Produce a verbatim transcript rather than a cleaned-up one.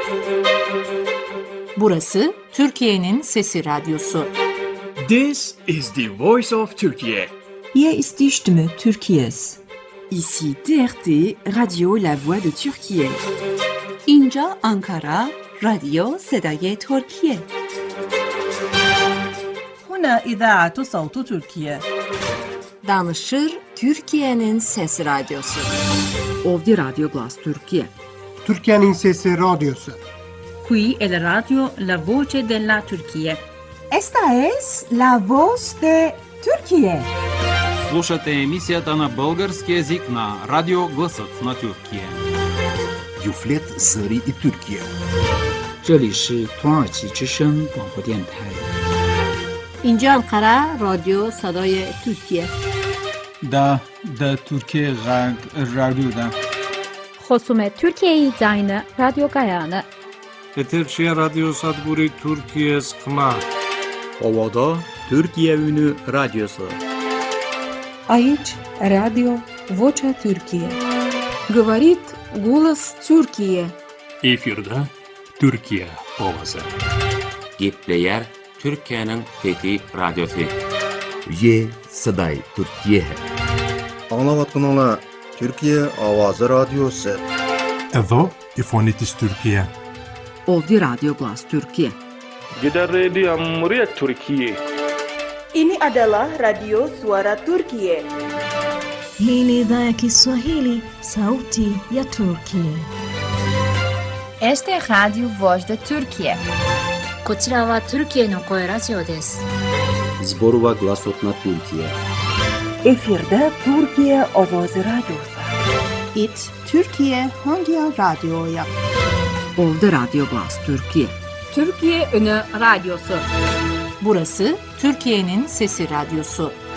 Burası Türkiye'nin Sesi Radyosu. This is the voice of Turkey. Hier ist die Stimme Türkiye's. Ici T R T, Radio La Voix de Türkiye. İnca Ankara, Radyo Sedai Türkiye. هنا إذاعة صوت تركيا. Danışır Türkiye'nin Sesi Radyosu. Ovdje Radio Glas Türkiye. Türkiye'nin Sesi Radyosu. Qui è la radio La Voce della Turchia. Esta es la voz de Türkiye. Слушате емисията на български език на Радио Гласът на Türkiye. Юфлет Зари и Türkiye. 这里是土耳其之声广播电台。 İnca Ankara, Radyo Sedai Türkiye. Da, da Türkiye Radyo'da. خصوم Türkiye Zayne Radyo Gayane. Eterşehir Radyo Sadburi Türkiye Skma. Ovada Türkiye Ünü Radyosu. Aici Radio Vocea Türkiye. Говорит голос Türkiye. Efirde Türkiye ovası. Gepleyer Türkiye'nin Fethi Radyosu. Ye Saday Türkiye. Anlavatkanlar Türkiye Avazı Radyosu. Evo İfonitis Türkiye. Ovdje Radio Glas Türkiye. Gider Radio Cumhuriyet Türkiye. Ini adalah Radio Suara Turkiye. Hii ni idhaa ya Kiswahili, Sauti ya Turkiye. Este es Radio Voz de Turkiye. こちらはトルキエの声ラジオです。 Zborova Glasot na Türkiye. Efirde Türkiye Avazı Radyosu. It Türkiye Hangi Radyo'ya? Ovdje Radio Glas Türkiye. Türkiye Ünü Radyosu. Burası Türkiye'nin Sesi Radyosu.